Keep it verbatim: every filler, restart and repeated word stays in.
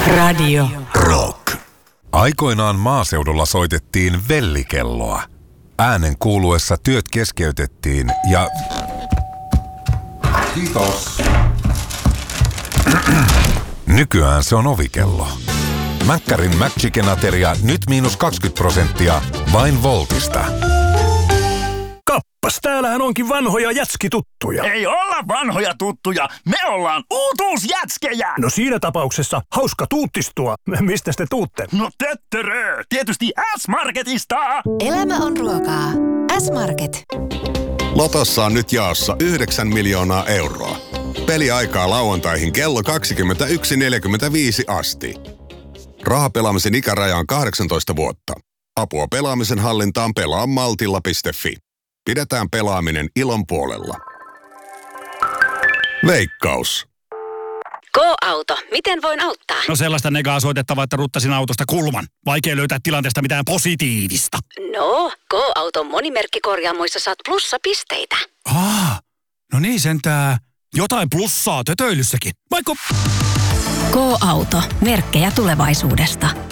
Radio Rock. Aikoinaan maaseudulla soitettiin vellikelloa. Äänen kuuluessa työt keskeytettiin ja... Kiitos. Nykyään se on ovikello. Mäkkärin McChicken-ateria nyt miinus kaksikymmentä prosenttia vain Voltista. Kappas, täällähän onkin vanhoja jätskituttuja. Ei olla vanhoja tuttuja, me ollaan uutuusjätskejä! No siinä tapauksessa hauska tuuttistua. Mistä te tuutte? No töttörö, tietysti S-Marketista! Elämä on ruokaa. S-Market. Lotossa on nyt jaossa yhdeksän miljoonaa euroa. Peliaikaa lauantaihin kello kaksikymmentäyksi neljäkymmentäviisi asti. Rahapelaamisen ikäraja on kahdeksantoista vuotta. Apua pelaamisen hallintaan pelaa maltilla piste fi. Pidetään pelaaminen ilon puolella. Veikkaus. Go-auto. Miten voin auttaa? No sellaista negaa soitettavaa, että ruttasin autosta kulman. Vaikea löytää tilanteesta mitään positiivista. No, Go-auton monimerkkikorjaamoissa saat plussapisteitä. Aa, no niin sentää. Jotain plussaa tötöilyssäkin. Vaikka... Go-auto. Merkkejä tulevaisuudesta.